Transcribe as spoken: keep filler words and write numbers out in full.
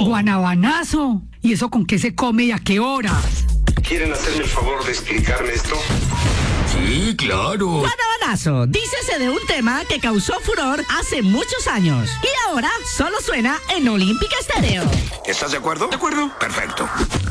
Guanabanazo. ¿Y eso con qué se come y a qué hora? ¿Quieren hacerme el favor de explicarme esto? Sí, claro. Guanabanazo, dícese de un tema que causó furor hace muchos años y ahora solo suena en Olímpica Estéreo. ¿Estás de acuerdo? De acuerdo. Perfecto.